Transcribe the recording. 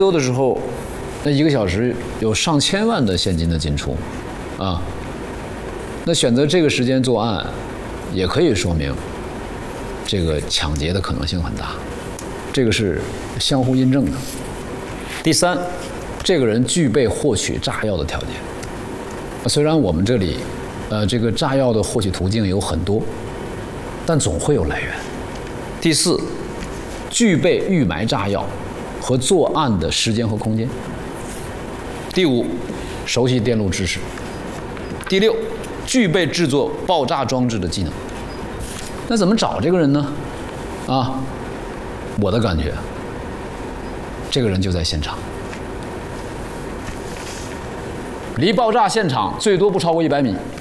多的时候，那1个小时有上千万的现金的进出，啊，那选择这个时间作案，也可以说明这个抢劫的可能性很大，这个是相互印证的。第三，这个人具备获取炸药的条件。虽然我们这里，这个炸药的获取途径有很多，但总会有来源。第四，具备预埋炸药和作案的时间和空间。第五，熟悉电路知识。第六，具备制作爆炸装置的技能。那怎么找这个人呢？啊，我的感觉，这个人就在现场，离爆炸现场最多不超过100米。